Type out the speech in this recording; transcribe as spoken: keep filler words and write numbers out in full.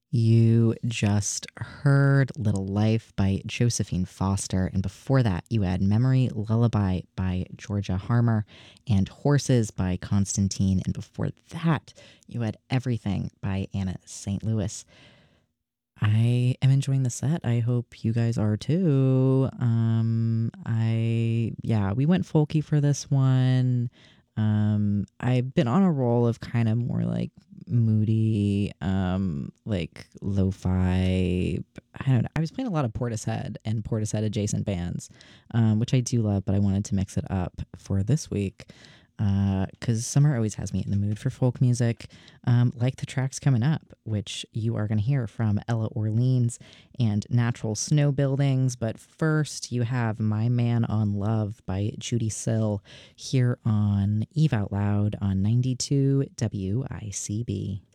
You just heard Little Life by Josephine Foster, and before that, you had Memory Lullaby by Georgia Harmer and Horses by Constantine, and before that, you had Everything by Anna Saint Louis. I am enjoying the set. I hope you guys are too. Um, I yeah, we went folky for this one. Um, I've been on a roll of kind of more like moody, um, like lo-fi. I don't know. I was playing a lot of Portishead and Portishead adjacent bands, um, which I do love, but I wanted to mix it up for this week. Because summer always has me in the mood for folk music, um, like the tracks coming up, which you are going to hear from Ella Orleans and Natural Snow Buildings. But first, you have My Man on Love by Judy Sill here on Eve Out Loud on ninety-two W I C B.